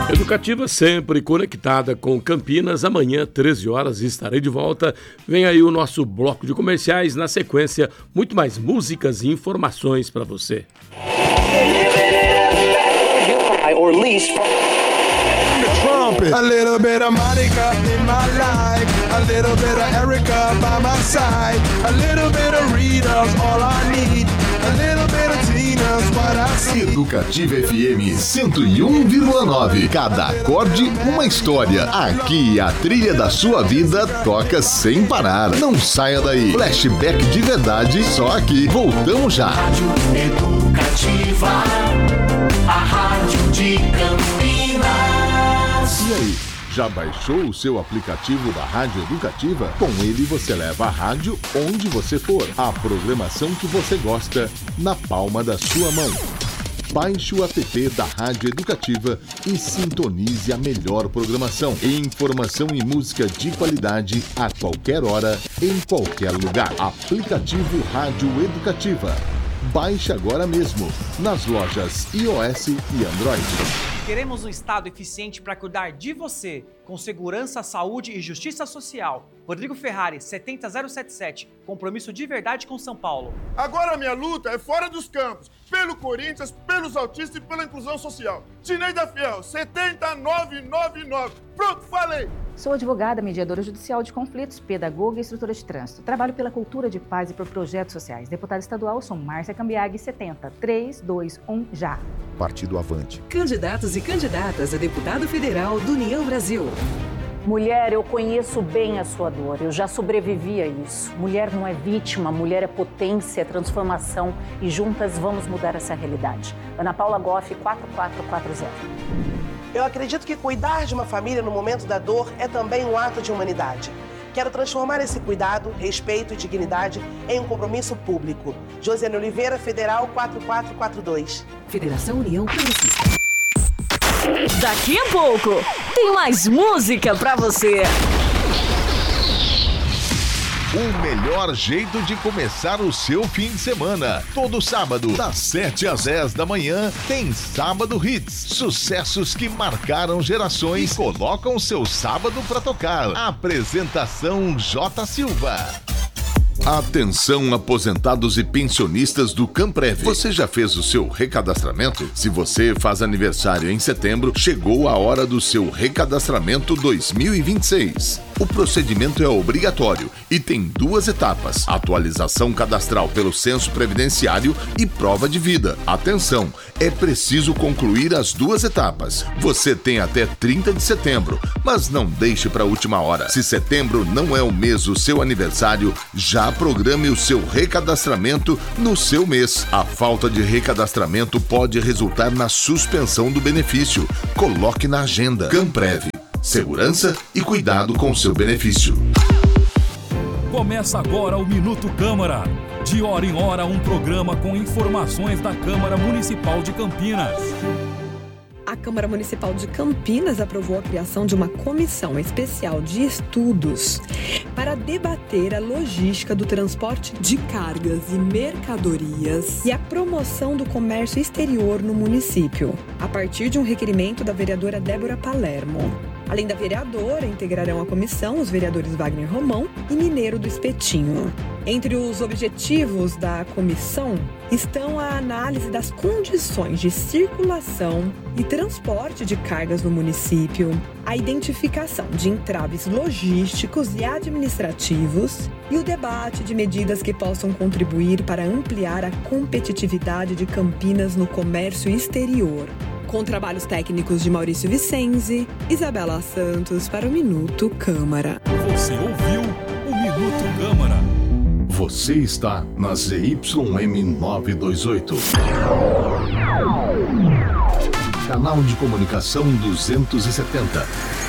Educativa sempre conectada com Campinas. Amanhã, 13 horas, estarei de volta. Vem aí o nosso bloco de comerciais. Na sequência, muito mais músicas e informações para você. A little bit of Monica in my life, a little bit of Erica by my side, a little bit of Rita's all I need, a little bit of Tina's what I see. Educativa FM 101,9. Cada acorde uma história. Aqui a trilha da sua vida toca sem parar. Não saia daí. Flashback de verdade só aqui. Voltamos já. Rádio Educativa, a rádio de Campinas. E aí, já baixou o seu aplicativo da Rádio Educativa? Com ele você leva a rádio onde você for. A programação que você gosta na palma da sua mão. Baixe o app da Rádio Educativa e sintonize a melhor programação. Informação e música de qualidade a qualquer hora, em qualquer lugar. Aplicativo Rádio Educativa. Baixe agora mesmo, nas lojas iOS e Android. Queremos um Estado eficiente para cuidar de você, com segurança, saúde e justiça social. Rodrigo Ferrari, 70077, compromisso de verdade com São Paulo. Agora a minha luta é fora dos campos, pelo Corinthians, pelos autistas e pela inclusão social. Dineida Fiel, 70999. Pronto, falei! Sou advogada, mediadora judicial de conflitos, pedagoga e instrutora de trânsito. Trabalho pela cultura de paz e por projetos sociais. Deputada estadual, sou Márcia Cambiag, 70321 já. Partido Avante. Candidatos e candidatas a deputado federal do União Brasil. Mulher, eu conheço bem a sua dor, eu já sobrevivi a isso. Mulher não é vítima, mulher é potência, é transformação e juntas vamos mudar essa realidade. Ana Paula Goff, 4440. Eu acredito que cuidar de uma família no momento da dor é também um ato de humanidade. Quero transformar esse cuidado, respeito e dignidade em um compromisso público. Josiane Oliveira, Federal 4442. Federação União Progressista. Daqui a pouco tem mais música pra você. O melhor jeito de começar o seu fim de semana. Todo sábado, das 7 às 10 da manhã, tem Sábado Hits. Sucessos que marcaram gerações e colocam seu sábado pra tocar. Apresentação J. Silva. Atenção, aposentados e pensionistas do Camprev. Você já fez o seu recadastramento? Se você faz aniversário em setembro, chegou a hora do seu recadastramento 2026. O procedimento é obrigatório e tem 2 etapas: atualização cadastral pelo censo previdenciário e prova de vida. Atenção, é preciso concluir as 2 etapas. Você tem até 30 de setembro, mas não deixe para a última hora. Se setembro não é o mês do seu aniversário, já programe o seu recadastramento no seu mês. A falta de recadastramento pode resultar na suspensão do benefício. Coloque na agenda. Camprev. Segurança e cuidado com seu benefício. Começa agora o Minuto Câmara. De hora em hora, um programa com informações da Câmara Municipal de Campinas. A Câmara Municipal de Campinas aprovou a criação de uma comissão especial de estudos para debater a logística do transporte de cargas e mercadorias e a promoção do comércio exterior no município, a partir de um requerimento da vereadora Débora Palermo. Além da vereadora, integrarão a comissão os vereadores Wagner Romão e Mineiro do Espetinho. Entre os objetivos da comissão estão a análise das condições de circulação e transporte de cargas no município, a identificação de entraves logísticos e administrativos e o debate de medidas que possam contribuir para ampliar a competitividade de Campinas no comércio exterior. Com trabalhos técnicos de Maurício Vicenzi, Isabela Santos para o Minuto Câmara. Você ouviu o Minuto Câmara. Você está na ZYM 928. Canal de comunicação 270.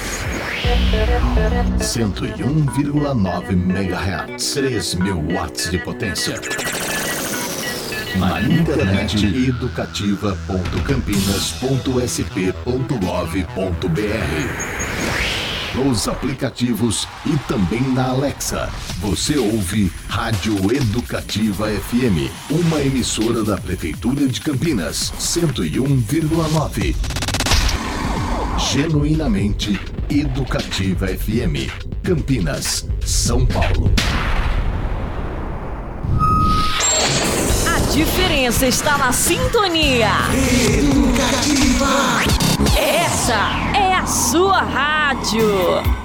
101,9 MHz. 3.000 watts de potência. Na internet educativa.campinas.sp.gov.br. Nos aplicativos e também na Alexa. Você ouve Rádio Educativa FM, uma emissora da Prefeitura de Campinas, 101,9. Genuinamente Educativa FM. Campinas, São Paulo. A diferença está na sintonia. Educativa. Essa é a sua rádio.